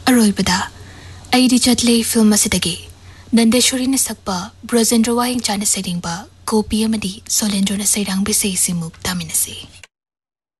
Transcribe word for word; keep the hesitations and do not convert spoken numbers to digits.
अरोइबदा अइदि चटले फिल्म असिदगी नंदेश्वरी ने सकपा ब्रजेंद्र वाहिंग चाने सैरिंगबा गोपी अमदी सोलेंद्र ने सैरांग बिसे सिमुक तामिनसी।